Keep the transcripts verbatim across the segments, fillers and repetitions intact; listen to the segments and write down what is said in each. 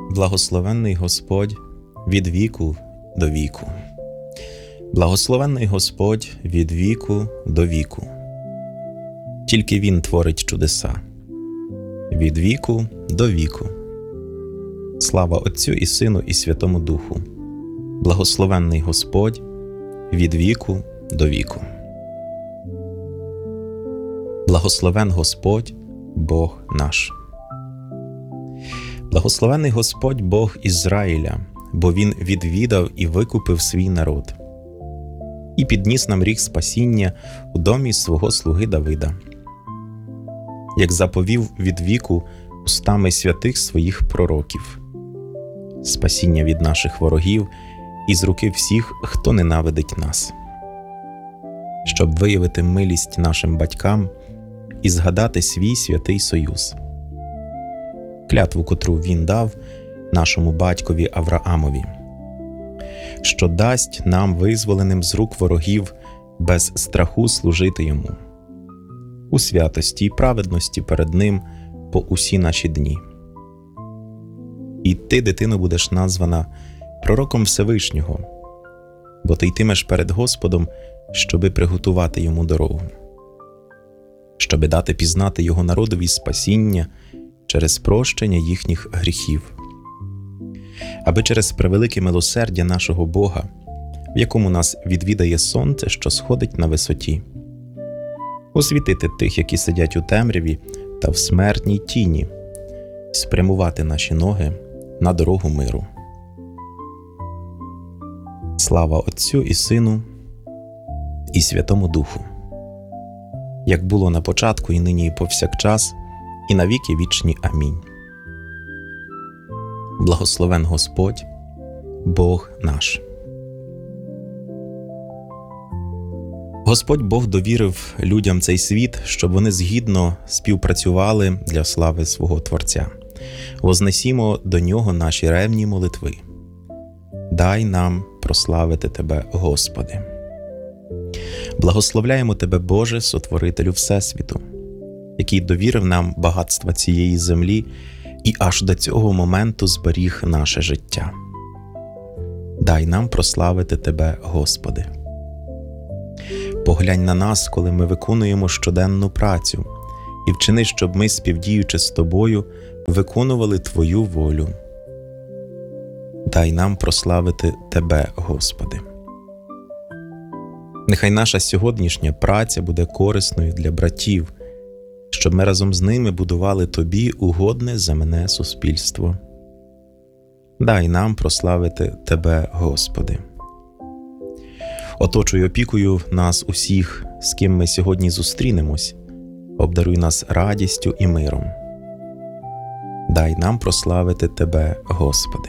Благословенний Господь від віку до віку. Благословенний Господь від віку до віку. Тільки Він творить чудеса. Від віку до віку. Слава Отцю і Сину і Святому Духу. Благословенний Господь від віку до віку. Благословен Господь, Бог наш. Благословений Господь Бог Ізраїля, бо Він відвідав і викупив свій народ, і підніс нам ріг спасіння у домі свого слуги Давида, як заповів від віку устами святих своїх пророків, спасіння від наших ворогів і з руки всіх, хто ненавидить нас, щоб виявити милість нашим батькам і згадати свій святий союз, клятву, котру Він дав нашому батькові Авраамові, що дасть нам, визволеним з рук ворогів, без страху служити Йому, у святості і праведності перед Ним по усі наші дні. І ти, дитино, будеш названа пророком Всевишнього, бо ти йтимеш перед Господом, щоби приготувати Йому дорогу, щоби дати пізнати Його народові спасіння через прощення їхніх гріхів, аби через превелике милосердя нашого Бога, в якому нас відвідає сонце, що сходить на висоті, освітити тих, які сидять у темряві та в смертній тіні, і спрямувати наші ноги на дорогу миру. Слава Отцю і Сину і Святому Духу, як було на початку, і нині, і повсякчас, і на віки вічні. Амінь. Благословен Господь, Бог наш. Господь Бог довірив людям цей світ, щоб вони згідно співпрацювали для слави свого Творця. Вознесімо до Нього наші ревні молитви. Дай нам прославити Тебе, Господи. Благословляємо Тебе, Боже, Сотворителю Всесвіту, який довірив нам багатства цієї землі і аж до цього моменту зберіг наше життя. Дай нам прославити Тебе, Господи. Поглянь на нас, коли ми виконуємо щоденну працю, і вчини, щоб ми, співдіючи з Тобою, виконували Твою волю. Дай нам прославити Тебе, Господи. Нехай наша сьогоднішня праця буде корисною для братів, щоб ми разом з ними будували Тобі угодне земне суспільство. Дай нам прославити Тебе, Господи. Оточуй опікою нас усіх, з ким ми сьогодні зустрінемось, обдаруй нас радістю і миром. Дай нам прославити Тебе, Господи.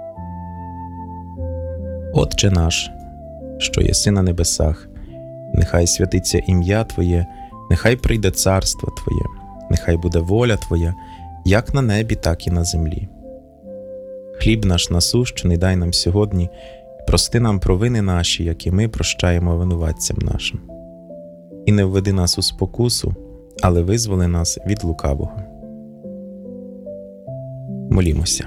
Отче наш, що єси на небесах, нехай святиться ім'я Твоє, нехай прийде царство Твоє, нехай буде воля Твоя, як на небі, так і на землі. Хліб наш насущний дай нам сьогодні, прости нам провини наші, як і ми прощаємо винуватцям нашим. І не введи нас у спокусу, але визволи нас від лукавого. Молімося.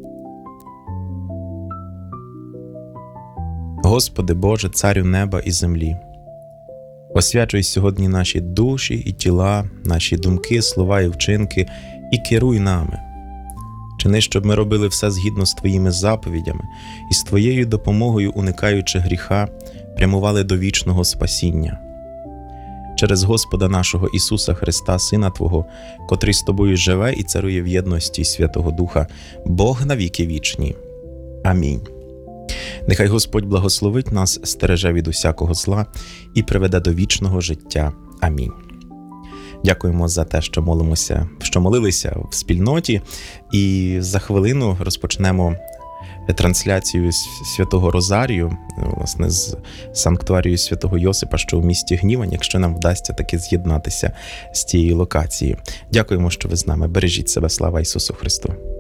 Господи Боже, Царю неба і землі, освячуй сьогодні наші душі і тіла, наші думки, слова і вчинки, і керуй нами. Чини, щоб ми робили все згідно з Твоїми заповідями і з Твоєю допомогою, уникаючи гріха, прямували до вічного спасіння. Через Господа нашого Ісуса Христа, Сина Твого, котрий з Тобою живе і царує в єдності Святого Духа, Бог на віки вічні. Амінь. Нехай Господь благословить нас, стереже від усякого зла і приведе до вічного життя. Амінь. Дякуємо за те, що молимося, що молилися в спільноті, і за хвилину розпочнемо трансляцію Святого Розарію, власне, з санктуарію Святого Йосипа, що у місті Гнівань, якщо нам вдасться таки з'єднатися з тієї локації. Дякуємо, що ви з нами. Бережіть себе. Слава Ісусу Христу!